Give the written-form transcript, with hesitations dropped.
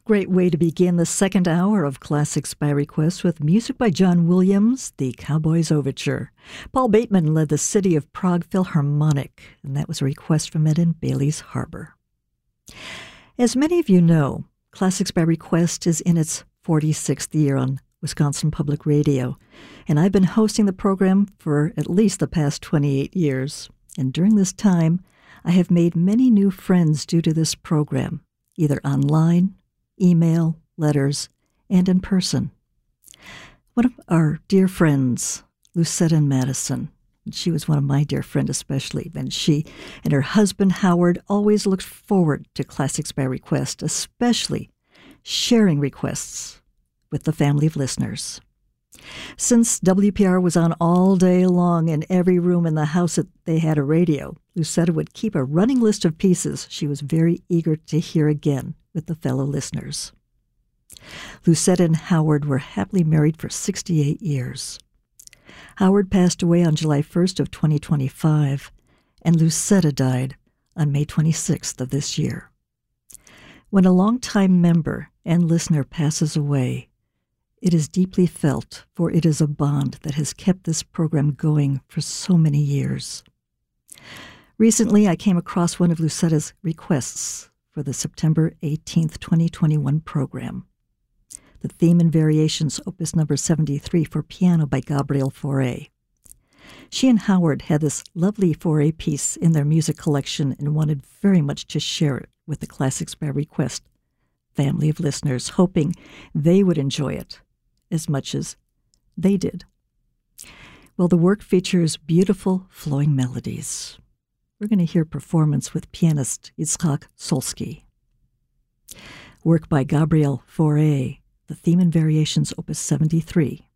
Great way to begin the second hour of Classics by Request with music by John Williams, the Cowboys Overture. Paul Bateman led the City of Prague Philharmonic, and that was a request from Ed in Bailey's Harbor. As many of you know, Classics by Request is in its 46th year on Wisconsin Public Radio, and I've been hosting the program for at least the past 28 years. And during this time, I have made many new friends due to this program, either online, email, letters, and in person. One of our dear friends, Lucetta in Madison, she was one of my dear friends especially, and she and her husband Howard always looked forward to Classics by Request, especially sharing requests with the family of listeners. Since WPR was on all day long in every room in the house that they had a radio, Lucetta would keep a running list of pieces she was very eager to hear again with the fellow listeners. Lucetta and Howard were happily married for 68 years. Howard passed away on July 1st of 2025, and Lucetta died on May 26th of this year. When a longtime member and listener passes away, it is deeply felt, for it is a bond that has kept this program going for so many years. Recently, I came across one of Lucetta's requests for the September 18th, 2021 program. The theme and variations, opus number 73 for piano by Gabriel Fauré. She and Howard had this lovely Fauré piece in their music collection and wanted very much to share it with the Classics by Request family of listeners, hoping they would enjoy it as much as they did. Well, the work features beautiful flowing melodies. We're going to hear performance with pianist Itzhak Solsky. Work by Gabriel Fauré, the theme and variations, opus 73.